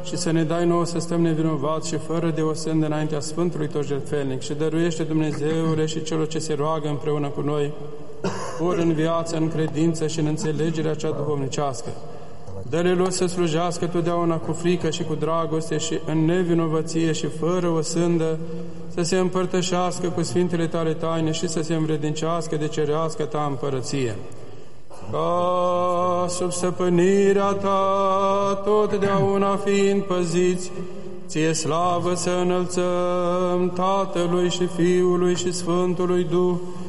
și să ne dai nouă să stăm nevinovați și fără de osândă înaintea Sfântului Tău jertfelnic și dăruiește, Dumnezeule, și celor ce se roagă împreună cu noi, ori în viață, în credință și în înțelegerea cea duhovnicească. Dă-le lor să slujească totdeauna cu frică și cu dragoste și în nevinovăție și fără osândă, să se împărtășească cu Sfintele Tale taine și să se învrednicească de cerească Ta împărăție. Ca sub stăpânirea Ta, totdeauna fiind păziți, Ție slavă să înălțăm Tatălui și Fiului și Sfântului Duh,